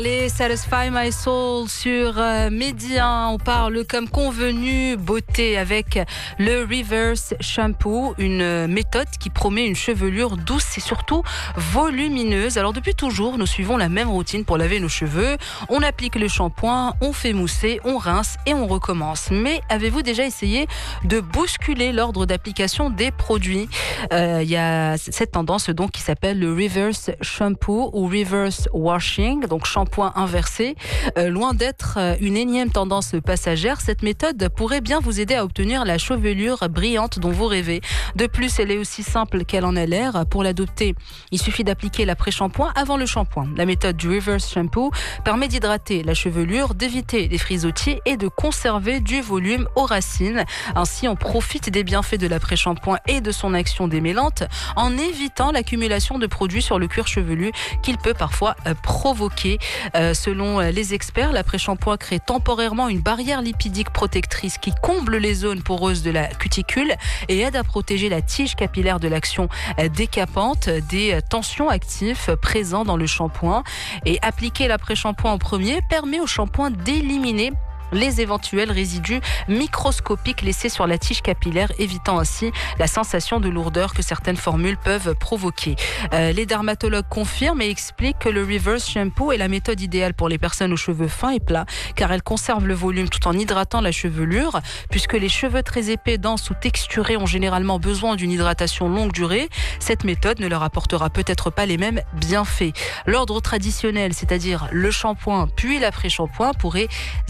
Les Satisfy My Soul sur Midi 1, on parle comme convenu beauté avec le Reverse Shampoo, une méthode qui promet une chevelure douce et surtout volumineuse. Alors depuis toujours, nous suivons la même routine pour laver nos cheveux. On applique le shampoing, on fait mousser, on rince et on recommence. Mais avez-vous déjà essayé de bousculer l'ordre d'application des produits ? Il y a cette tendance donc qui s'appelle le Reverse Shampoo ou Reverse Washing, donc shampoing inversé. Loin d'être une énième tendance passagère, cette méthode pourrait bien vous aider à obtenir la chevelure brillante dont vous rêvez. De plus, elle est aussi simple qu'elle en a l'air. Pour l'adopter, il suffit d'appliquer l'après-shampoing avant le shampoing. La méthode du Reverse Shampoo permet d'hydrater la chevelure, d'éviter les frisottis et de conserver du volume aux racines. Ainsi, on profite des bienfaits de l'après-shampoing et de son action démêlante en évitant l'accumulation de produits sur le cuir chevelu qu'il peut parfois provoquer. Selon les experts, l'après-shampoing crée temporairement une barrière lipidique protectrice qui comble les zones poreuses de la cuticule et aide à protéger la tige capillaire de l'action décapante des tensions actifs présents dans le shampoing. Et appliquer l'après-shampoing en premier permet au shampoing d'éliminer les éventuels résidus microscopiques laissés sur la tige capillaire, évitant ainsi la sensation de lourdeur que certaines formules peuvent provoquer. Les dermatologues confirment et expliquent que le Reverse Shampoo est la méthode idéale pour les personnes aux cheveux fins et plats, car elle conserve le volume tout en hydratant la chevelure. Puisque les cheveux très épais, denses ou texturés ont généralement besoin d'une hydratation longue durée, cette méthode ne leur apportera peut-être pas les mêmes bienfaits. L'ordre traditionnel, c'est-à-dire le shampoing puis l'après-shampoing, pourrait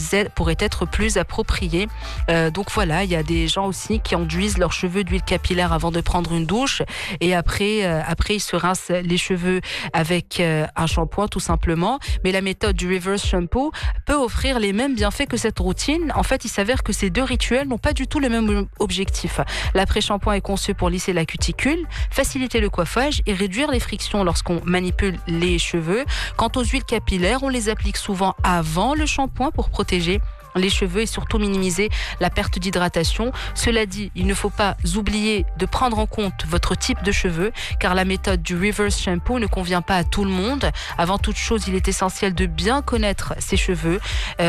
être plus approprié. Donc voilà, il y a des gens aussi qui enduisent leurs cheveux d'huile capillaire avant de prendre une douche et après ils se rincent les cheveux avec un shampoing tout simplement. Mais la méthode du Reverse Shampoo peut offrir les mêmes bienfaits que cette routine. En fait, il s'avère que ces deux rituels n'ont pas du tout le même objectif. L'après-shampoing est conçu pour lisser la cuticule, faciliter le coiffage et réduire les frictions lorsqu'on manipule les cheveux. Quant aux huiles capillaires, on les applique souvent avant le shampoing pour protéger les cheveux et surtout minimiser la perte d'hydratation. Cela dit, il ne faut pas oublier de prendre en compte votre type de cheveux, car la méthode du Reverse Shampoo ne convient pas à tout le monde. Avant toute chose, il est essentiel de bien connaître ses cheveux.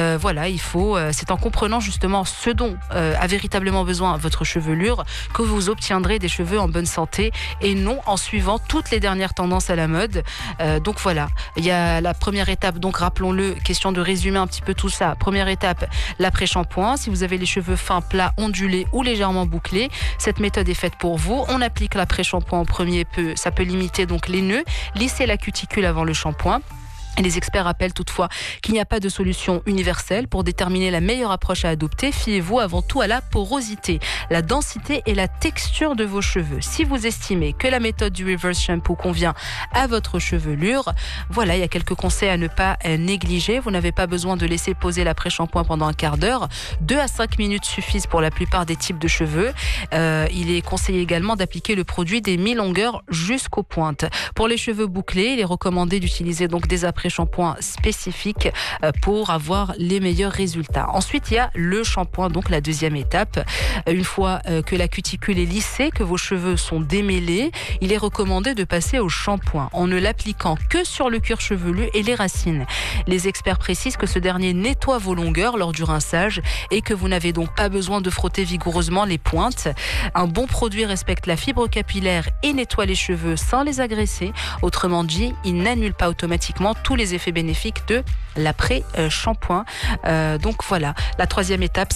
C'est en comprenant justement ce dont a véritablement besoin votre chevelure que vous obtiendrez des cheveux en bonne santé et non en suivant toutes les dernières tendances à la mode. Donc voilà, il y a la première étape, donc rappelons-le, question de résumer un petit peu tout ça. Première étape, l'après-shampoing. Si vous avez les cheveux fins, plats, ondulés ou légèrement bouclés, cette méthode est faite pour vous. On applique l'après-shampoing en premier, ça peut limiter donc les nœuds, lisser la cuticule avant le shampoing. Les experts rappellent toutefois qu'il n'y a pas de solution universelle. Pour déterminer la meilleure approche à adopter, fiez-vous avant tout à la porosité, la densité et la texture de vos cheveux. Si vous estimez que la méthode du Reverse Shampoo convient à votre chevelure, voilà, il y a quelques conseils à ne pas négliger. Vous n'avez pas besoin de laisser poser l'après-shampoing pendant un quart d'heure. 2 à 5 minutes suffisent pour la plupart des types de cheveux. Il est conseillé également d'appliquer le produit des mi-longueurs jusqu'aux pointes. Pour les cheveux bouclés, il est recommandé d'utiliser donc des après-shampoing spécifique pour avoir les meilleurs résultats. Ensuite, il y a le shampoing, donc la deuxième étape. Une fois que la cuticule est lissée, que vos cheveux sont démêlés, il est recommandé de passer au shampoing en ne l'appliquant que sur le cuir chevelu et les racines. Les experts précisent que ce dernier nettoie vos longueurs lors du rinçage et que vous n'avez donc pas besoin de frotter vigoureusement les pointes. Un bon produit respecte la fibre capillaire et nettoie les cheveux sans les agresser. Autrement dit, il n'annule pas automatiquement tous les effets bénéfiques de l'après-shampoing. Donc voilà, la troisième étape,